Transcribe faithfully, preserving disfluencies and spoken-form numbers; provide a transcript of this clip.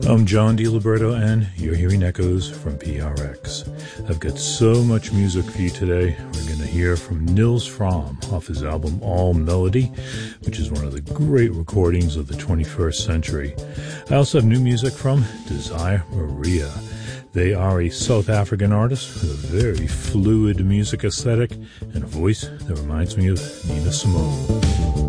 I'm John DiLiberto, and you're hearing Echoes from P R X. I've got so much music for you today. We're going to hear from Nils Frahm off his album All Melody, which is one of the great recordings of the twenty-first century. I also have new music from Desire Maria. They are a South African artist with a very fluid music aesthetic and a voice that reminds me of Nina Simone.